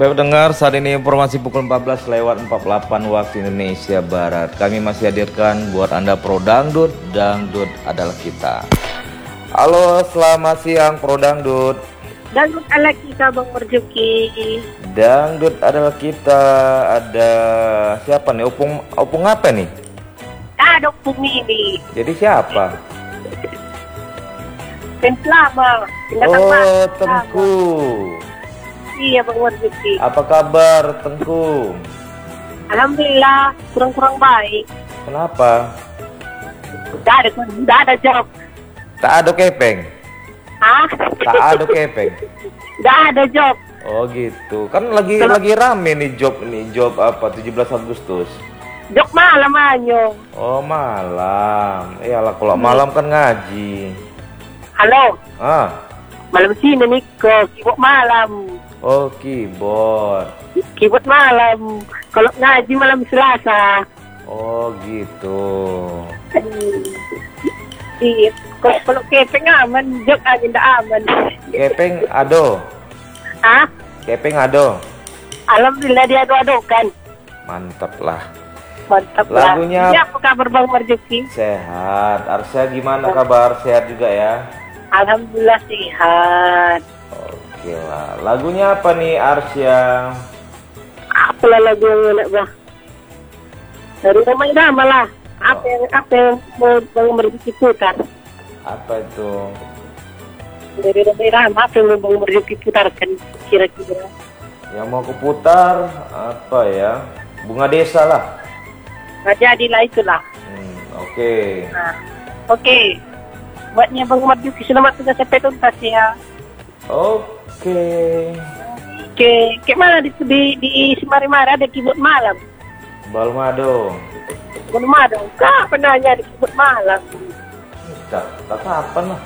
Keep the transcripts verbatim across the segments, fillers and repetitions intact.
Baik pendengar, saat ini informasi pukul empat belas lewat empat puluh delapan waktu Indonesia Barat. Kami masih hadirkan buat Anda Pro Dangdut, Dangdut adalah kita. Halo, selamat siang Pro Dangdut. Dangdut adalah kita, Bang Marjuki. Dangdut adalah kita. Ada siapa nih? Opung, opung apa nih? Ada opung ini. Jadi siapa? Fans lama. Oh, Tengku. Iya, Bang Marjuki. Apa kabar Tengku? Alhamdulillah, kurang-kurang baik. Kenapa? Udah ada, udah ada job. Tak ada kepeng. Hah? Tak ada kepeng. Udah ada job. Oh gitu. Kan lagi Kalau... lagi rame nih job nih, job apa tujuh belas Agustus. Job malam aja. Oh, malam. Iyalah kalau malam kan ngaji. Halo. Ah. Malam sini nih ke keyboard malam. Oh, keyboard. Keyboard malam. Kalau ngaji malam Selasa. Oh, gitu. Iya. Kalau kalau kepeng aman, job aja ndak aman. Kepeng ado. Hah? Kepeng ado. Alhamdulillah dia ado-adokan. Mantap lah. Mantap lah. Lagunya Ya, apa kabar Bang Marjuki? sehat. Arsya gimana kabar? Sehat juga ya? Alhamdulillah sehat. Oke lah. Lagunya apa nih Arsya? Apalah lagu yang enak bah? Dari Roma Irama lah. Apa yang apa yang mau Bang Marjuki putar? Apa itu? Dari Roma Irama apa yang mau Bang Marjuki putarkan kira-kira? Yang mau kuputar apa ya? Bunga Desa lah. Nggak jadilah itulah. Hmm, oke. Okay. Nah, oke. Okay. Buatnya Bang Marjuki selamat sudah sampai tuntas ya. Oke. Okay. Oke, kayak mana di di, di Simari-Mari ada keyboard malam? Balmado. Keyboard malam. Kapan nanya di keyboard malam? Tak, tak kapan lah.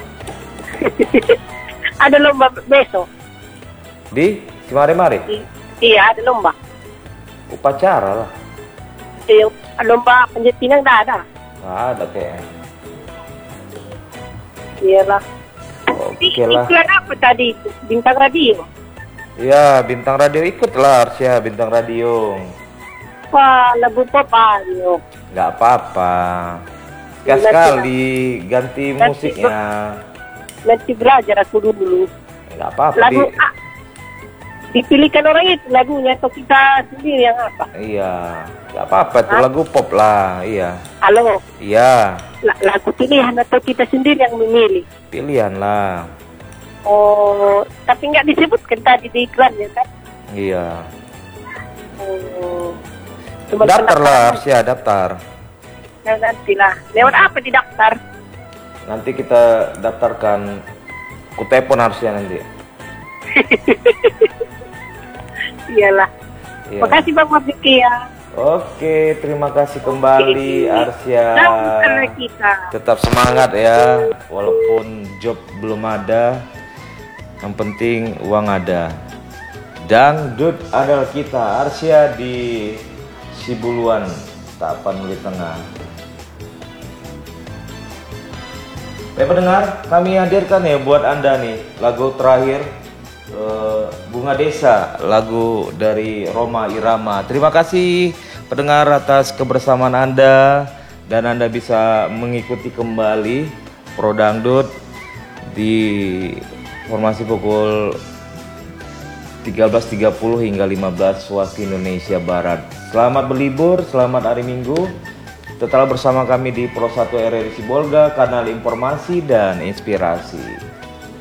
Ada lomba besok. Di Simari-Mari? I, iya, ada lomba. Upacara lah. Iya, lomba panjat pinang dah ada. Nggak ada kayaknya. Iyalah. Oke lah. Iklan apa tadi itu? Bintang radio. Iya, bintang radio ikut lah Arsya, bintang radio. Wah, lagu pop ayo. Nggak apa-apa. Sekali ganti Nanti musiknya. Nanti belajar aku dulu. Nggak apa-apa. Lagu Di... ah, dipilihkan orang itu lagunya atau kita sendiri yang apa? Iya, nggak apa-apa itu lagu pop lah, iya. Halo. Iya. La- lagu pilihan atau kita sendiri yang memilih? Pilihan lah. Oh, tapi nggak disebutkan tadi di iklannya kan? Iya. Oh. Daftar lah, Arsya, daftar. Nah, nantilah. Lewat apa di daftar? Nanti kita daftarkan ku telepon Arsya nanti. Iyalah. Iya. Makasih Bang Marjuki ya. Oke, terima kasih kembali Arsya. Daftar kita. Tetap semangat ya, walaupun job belum ada. Yang penting uang ada. Dangdut adalah kita. Arsya di Sibuluan, Tapanuli Tengah. Baik pendengar, kami hadirkan ya buat Anda nih lagu terakhir uh, Bunga Desa, lagu dari Roma Irama. Terima kasih pendengar atas kebersamaan Anda, dan Anda bisa mengikuti kembali Pro Dangdut di formasi pukul tiga belas tiga puluh hingga lima belas waktu Indonesia Barat. Selamat berlibur, selamat hari Minggu. Tetaplah bersama kami di Pro satu R R I Sibolga, kanal informasi dan inspirasi.